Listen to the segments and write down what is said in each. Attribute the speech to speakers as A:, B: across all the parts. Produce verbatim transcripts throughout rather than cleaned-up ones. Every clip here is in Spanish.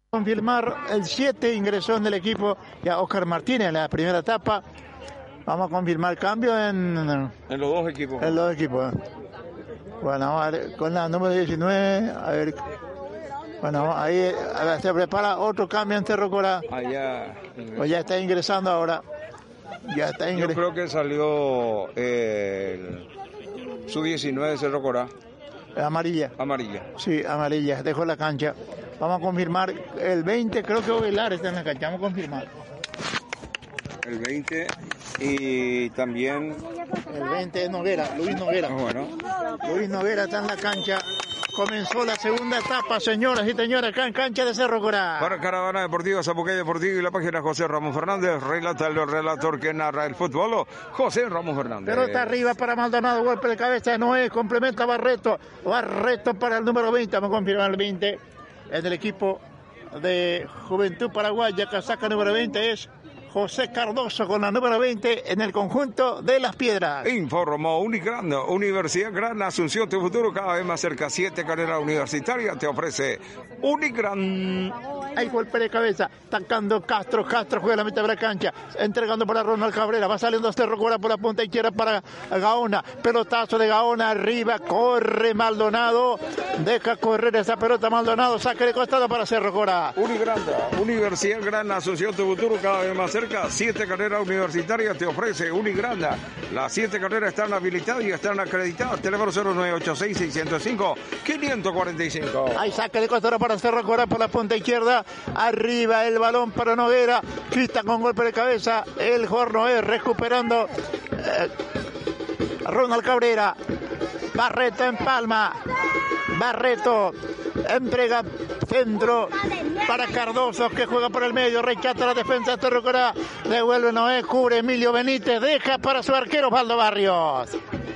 A: Confirmar el siete ingresó en el equipo ya Oscar Martínez en la primera etapa. Vamos a confirmar cambio en,
B: en los dos equipos.
A: En los equipos. Bueno, vamos a ver, con la número diecinueve, a ver. Bueno, ahí a ver, se prepara otro cambio en Cerro Corá.
B: Allá.
A: Pues ya está ingresando ahora. Ya está ingresando.
B: Yo creo que salió eh, el sub diecinueve de Cerro Corá.
A: Amarilla.
B: Amarilla.
A: Sí, amarilla. Dejó la cancha. Vamos a confirmar el veinte, creo que Ovelar está en la cancha. Vamos a confirmar.
B: El veinte y también...
A: El veinte es Noguera, Luis Noguera.
B: Bueno.
A: Luis Noguera está en la cancha. Comenzó la segunda etapa, señoras y señores, acá en cancha de Cerro Corá.
B: Para Caravana Deportiva, Zapucay Deportivo y la página José Ramón Fernández, relata el relator que narra el fútbol, José Ramón Fernández.
A: Pelota arriba para Maldonado, golpe de cabeza de Noé, complementa Barreto. Barreto para el número veinte, vamos a confirmar el veinte. En el equipo de Juventud Paraguaya, casaca número veinte es José Cardoso con la número veinte en el conjunto de Las Piedras.
B: Informó Unicran, Universidad Gran Asunción, tu futuro cada vez más cerca. Siete carreras universitarias te ofrece Unicran.
A: Hay golpe de cabeza, atacando Castro, Castro juega la mitad de la cancha, entregando para Ronald Cabrera, va saliendo Cerro Corá por la punta izquierda para Gaona, pelotazo de Gaona arriba, corre Maldonado, deja correr esa pelota Maldonado, saque de costado para Cerro Corá.
B: Unicran, Universidad Gran Asunción, tu futuro cada vez más cerca. Siete carreras universitarias te ofrece Unicran. Las siete carreras están habilitadas y están acreditadas. Teléfono cero nueve ocho seis, seis cero cinco, cinco cuatro cinco.
A: Hay saque de costado para Cerro Corá por la punta izquierda. Arriba el balón para Noguera. Crista con golpe de cabeza. El jugador Noé recuperando. Eh, Ronald Cabrera. Barreto en palma. Barreto entrega centro para Cardoso que juega por el medio, rechaza la defensa de Cerro Corá, devuelve Noé, cubre Emilio Benítez, deja para su arquero Osvaldo Barrios.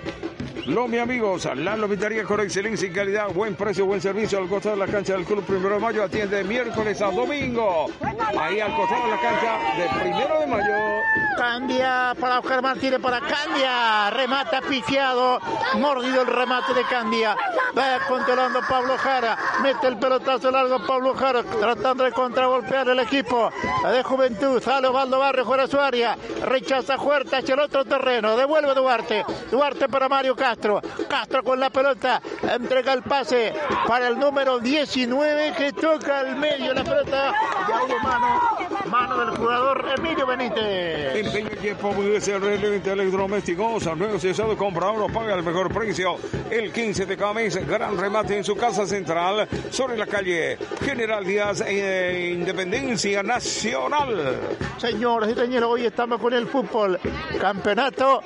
B: Los mi amigos, la lomitaría con excelencia y calidad, buen precio, buen servicio al costado de la cancha del Club Primero de Mayo, atiende de miércoles a domingo, ahí al costado de la cancha de Primero de Mayo.
A: Cambia para Oscar Martínez, para Candia, remata pifiado, mordido el remate de Candia, va controlando Pablo Jara, mete el pelotazo largo Pablo Jara, tratando de contragolpear el equipo de Juventud, sale Osvaldo Barrios fuera de su área, rechaza Huerta hacia el otro terreno, devuelve Duarte, Duarte para Mario Castro, Castro con la pelota, entrega el pase para el número diecinueve que toca al medio la pelota, ya hubo mano, mano del jugador Emilio Benítez.
B: Empeño y Epomudense electrodomésticos, nuevo cesado, compra oro, paga el mejor precio, el quince de cada mes, gran remate en su casa central, sobre la calle General Díaz, eh, Independencia Nacional.
A: Señores y señores, hoy estamos con el fútbol, campeonato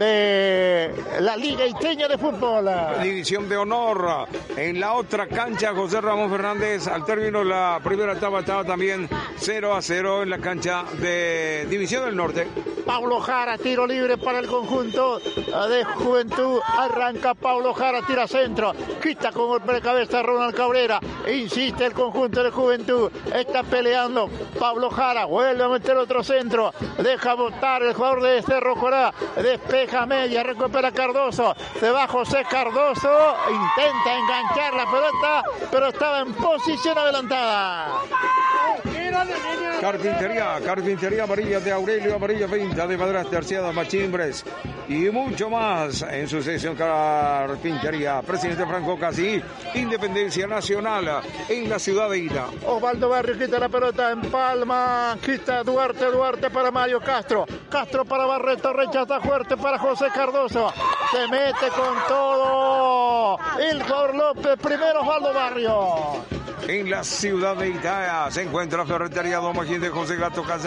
A: de la Liga Iteña de Fútbol.
B: División de honor, en la otra cancha, José Ramón Fernández, al término de la primera etapa estaba también cero a cero en la cancha de División del Norte.
A: Pablo Jara, tiro libre para el conjunto de Juventud, arranca Pablo Jara, tira centro, quita con golpe de cabeza Ronald Cabrera, insiste el conjunto de Juventud, está peleando Pablo Jara, vuelve a meter otro centro, deja botar el jugador de Cerro Corá, despeja media, recupera Cardoso, se va José Cardoso, intenta enganchar la pelota, pero estaba en posición adelantada.
B: Carpintería, carpintería amarilla de Aurelio, amarilla venta de maderas terciadas, machimbres y mucho más en su sección carpintería. Presidente Franco Casí, Independencia Nacional en la ciudad de Ida.
A: Osvaldo Barrio quita la pelota en palma, quita Duarte, Duarte para Mario Castro, Castro para Barreto, rechaza fuerte para José Cardoso, se mete con todo el jugador López, primero Osvaldo Barrio.
B: En la ciudad de Ida se encuentra Ferretería Don Magín de José Gato Casa.